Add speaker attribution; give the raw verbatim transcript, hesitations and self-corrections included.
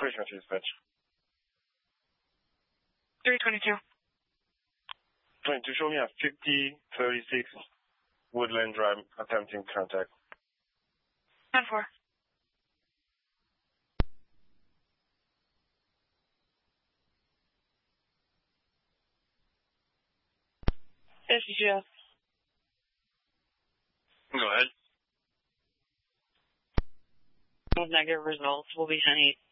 Speaker 1: Information to dispatch.
Speaker 2: three twenty-two.
Speaker 1: twenty-two, show me a fifty thirty-six Woodland Drive, attempting contact.
Speaker 2: ten four. S C G S.
Speaker 1: Go ahead.
Speaker 2: With negative results, we'll be sending